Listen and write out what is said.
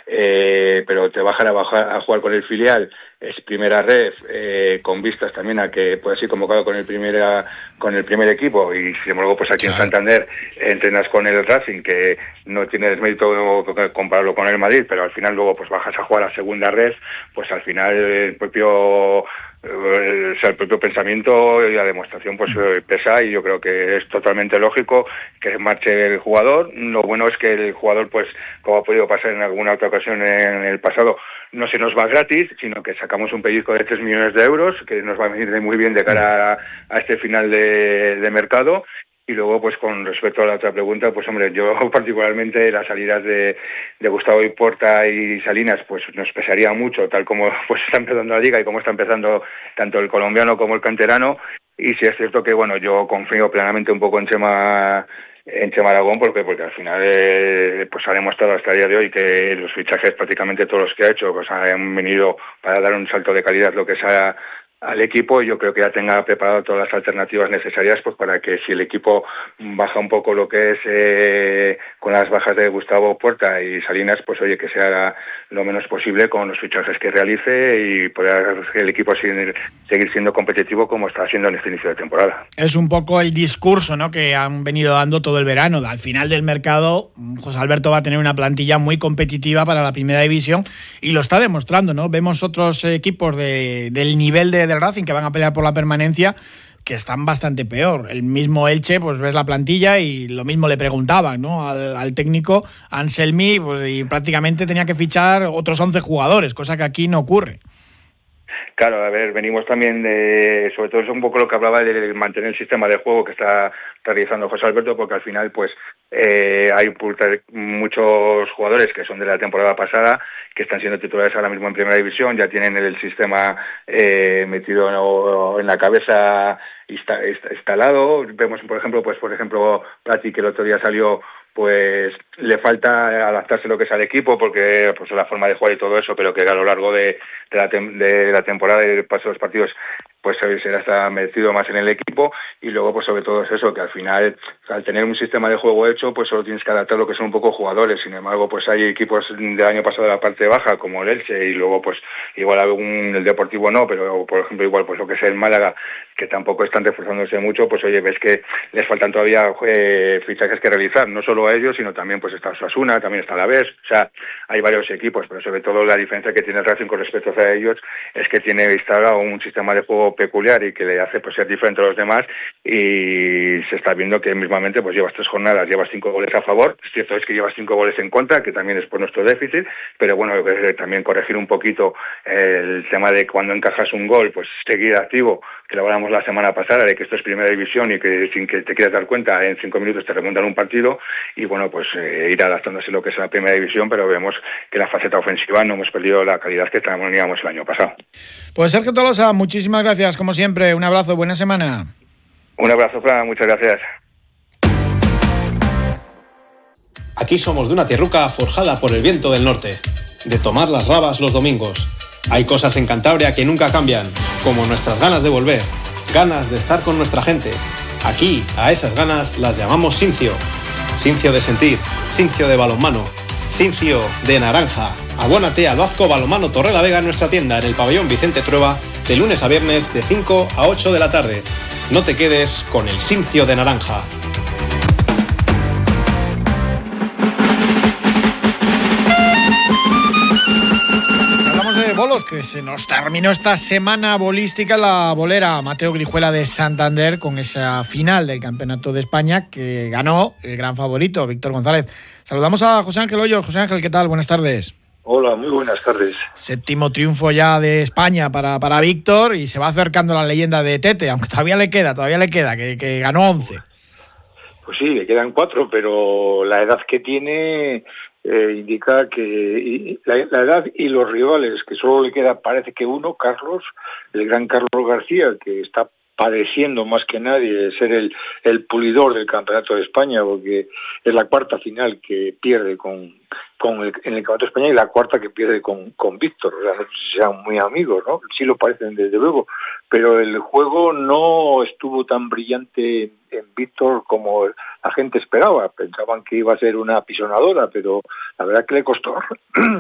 pero te bajan a jugar con el filial, es primera ref, con vistas también a que puedas ir convocado con el primer equipo, y sin embargo pues aquí en Santander entrenas con el Racing, que no tiene desmérito compararlo con el Madrid, pero al final luego pues bajas a jugar a segunda ref, pues al final el propio pensamiento y la demostración pues pesa, y yo creo que es totalmente lógico que marche el jugador. Lo bueno es que el jugador, pues como ha podido pasar en alguna otra ocasión en el pasado, no se nos va gratis, sino que sacamos un pellizco de 3 millones de euros, que nos va a venir muy bien de cara a este final de mercado. Y luego, pues con respecto a la otra pregunta, pues hombre, yo particularmente las salidas de Gustavo Porta y Salinas, pues nos pesaría mucho, tal como pues está empezando la liga y como está empezando tanto el colombiano como el canterano. Y sí es cierto que, bueno, yo confío plenamente un poco en Chema Aragón, porque al final pues ha demostrado hasta el día de hoy que los fichajes, prácticamente todos los que ha hecho, pues han venido para dar un salto de calidad lo que sea al equipo. Yo creo que ya tenga preparado todas las alternativas necesarias, pues para que si el equipo baja un poco lo que es con las bajas de Gustavo Porta y Salinas, pues oye, que sea lo menos posible con los fichajes que realice y poder que el equipo seguir siendo competitivo como está haciendo en este inicio de temporada. Es un poco el discurso, ¿no?, que han venido dando todo el verano. Al final del mercado, José Alberto va a tener una plantilla muy competitiva para la primera división, y lo está demostrando, ¿no? Vemos otros equipos del nivel del Racing que van a pelear por la permanencia que están bastante peor. El mismo Elche, pues ves la plantilla y lo mismo le preguntaban, ¿no?, al técnico Anselmi, pues, y prácticamente tenía que fichar otros 11 jugadores, cosa que aquí no ocurre. Claro, a ver, venimos también sobre todo es un poco lo que hablaba de mantener el sistema de juego que está realizando José Alberto, porque al final pues hay muchos jugadores que son de la temporada pasada, que están siendo titulares ahora mismo en primera división, ya tienen el sistema metido en la cabeza instalado. Vemos, por ejemplo, Plati, que el otro día salió, pues le falta adaptarse lo que es al equipo, porque pues la forma de jugar y todo eso, pero que a lo largo de la temporada y del paso de los partidos pues se está metido más en el equipo. Y luego pues sobre todo es eso, que al final al tener un sistema de juego hecho, pues solo tienes que adaptar lo que son un poco jugadores. Sin embargo, pues hay equipos del año pasado de la parte baja como el Elche, y luego pues igual el Deportivo no, pero por ejemplo igual pues lo que es el Málaga, que tampoco están reforzándose mucho, pues oye, ves que les faltan todavía fichajes que realizar, no solo a ellos, sino también pues está Osasuna, también está Alavés, o sea, hay varios equipos, pero sobre todo la diferencia que tiene el Racing con respecto a ellos es que tiene instalado un sistema de juego peculiar y que le hace pues ser diferente a los demás, y se está viendo que mismamente pues llevas 3 jornadas, llevas 5 goles a favor. Es cierto es que llevas 5 goles en contra, que también es por nuestro déficit, pero bueno, también corregir un poquito el tema de cuando encajas un gol, pues seguir activo, que lo hablamos la semana pasada, de que esto es primera división y que sin que te quieras dar cuenta, en 5 minutos te remontan un partido, y bueno, pues ir adaptándose a lo que es la primera división, pero vemos que la faceta ofensiva no hemos perdido la calidad que teníamos el año pasado. Pues Sergio Tolosa, muchísimas gracias, como siempre, un abrazo, buena semana. Un abrazo, Fran, muchas gracias. Aquí somos de una tierruca forjada por el viento del norte, de tomar las rabas los domingos. Hay cosas en Cantabria que nunca cambian, como nuestras ganas de volver, ganas de estar con nuestra gente. Aquí, a esas ganas las llamamos Sincio. Sincio de sentir, Sincio de balonmano, Sincio de naranja. Abónate al Vasco Balonmano Torrelavega en nuestra tienda en el pabellón Vicente Trueba, de lunes a viernes de 5 a 8 de la tarde. No te quedes con el Sincio de naranja. Bolos, que se nos terminó esta semana bolística la bolera Mateo Grijuela de Santander con esa final del Campeonato de España que ganó el gran favorito, Víctor González. Saludamos a José Ángel Hoyos. José Ángel, ¿qué tal? Buenas tardes. Hola, muy buenas tardes. 7º triunfo ya de España para Víctor, y se va acercando la leyenda de Tete, aunque todavía le queda, que ganó 11. Pues sí, le quedan 4, pero la edad que tiene indica que la edad y los rivales, que solo le queda, parece que uno, Carlos, el gran Carlos García, que está padeciendo más que nadie ser el pulidor del Campeonato de España, porque es la 4ª final que pierde en el Campeonato de España y la 4ª que pierde con Víctor. O sea, no sé si sean muy amigos, ¿no? Sí lo parecen desde luego, pero el juego no estuvo tan brillante en Víctor como la gente esperaba. Pensaban que iba a ser una apisonadora, pero la verdad que le costó